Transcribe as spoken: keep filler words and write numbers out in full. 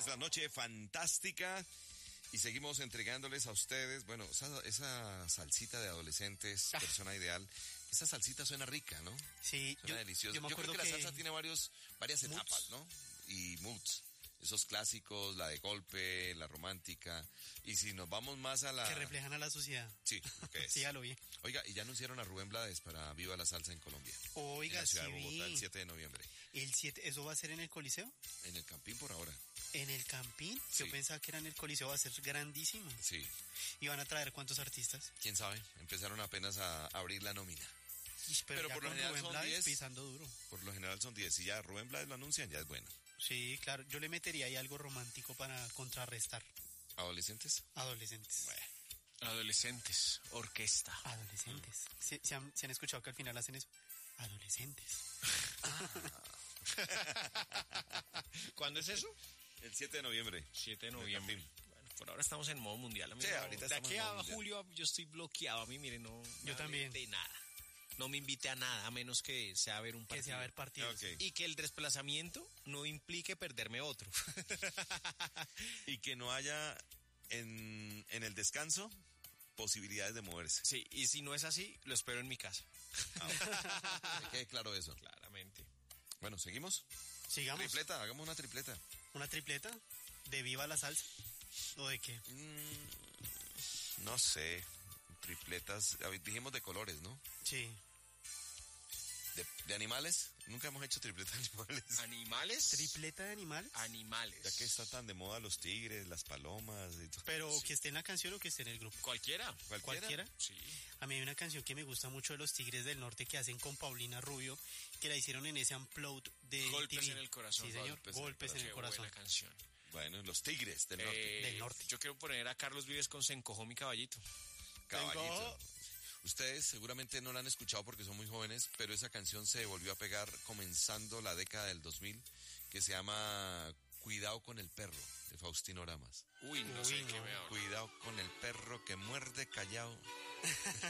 es la noche fantástica y seguimos entregándoles a ustedes, bueno, esa, esa salsita de adolescentes, ah. persona ideal, esa salsita suena rica, ¿no? Sí. Suena yo, deliciosa. Yo, me yo creo que, que la salsa tiene varios, varias moods. etapas, ¿no? Y moods. Esos clásicos, la de golpe, la romántica. Y si nos vamos más a la... Que reflejan a la sociedad. Sí, lo que es. Sí, ya lo vi. Oiga, y ya anunciaron a Rubén Blades para Viva la Salsa en Colombia. Oiga, en la ciudad sí de Bogotá, vi. el siete de noviembre. El siete, ¿eso va a ser en el Coliseo? En el Campín por ahora. ¿En el Campín? Sí. Yo pensaba que era en el Coliseo, va a ser grandísimo. Sí. ¿Y van a traer cuántos artistas? ¿Quién sabe? Empezaron apenas a abrir la nómina. Ish, pero Pero ya por lo con general Rubén son Blades diez. pisando duro. Por lo general son diez. Si ya Rubén Blades lo anuncian, ya es bueno. Sí, claro. Yo le metería ahí algo romántico para contrarrestar. ¿Adolescentes? Adolescentes. Bueno. Adolescentes, orquesta. Adolescentes. ¿Se, se, han, ¿Se han escuchado que al final hacen eso? Adolescentes. Ah. ¿Cuándo es eso? El siete de noviembre. siete de noviembre. Bueno, por ahora estamos en modo mundial. A mí Sí, no, ahorita de estamos aquí en a modo mundial. julio yo estoy bloqueado. A mí, mire, no me Yo también. De nada. No me invite a nada, a menos que sea a ver un partido. Que sea a ver partidos. Okay. Y que el desplazamiento no implique perderme otro. Y que no haya en, en el descanso posibilidades de moverse. Sí, y si no es así, lo espero en mi casa. Ah, que quede claro eso. Claramente. Bueno, ¿seguimos? Sigamos. Tripleta, hagamos una tripleta. ¿Una tripleta? ¿De Viva la Salsa? ¿O de qué? Mm, no sé. Tripletas, dijimos de colores, ¿no? Sí. ¿De, de animales? Nunca hemos hecho tripletas de animales. ¿Animales? ¿Tripleta de animales? Animales. Ya que está tan de moda los tigres, las palomas y todo. Pero Sí. que esté en la canción o que esté en el grupo. ¿Cualquiera? ¿Cualquiera? ¿Cualquiera? Sí. A mí hay una canción que me gusta mucho de los Tigres del Norte que hacen con Paulina Rubio, que la hicieron en ese upload de Golpes T V. en el corazón. Sí, señor. Golpes Golpes, en el en el Qué corazón. buena canción. Bueno, los tigres del norte. Eh, Del norte. Yo quiero poner a Carlos Vives con Se encojó mi caballito. Caballito. Ustedes seguramente no la han escuchado porque son muy jóvenes, pero esa canción se volvió a pegar comenzando la década del dos mil, que se llama Cuidado con el perro, de Faustino Oramas. Uy, no Uy, sé no. qué me habla. Cuidado con el perro que muerde callado.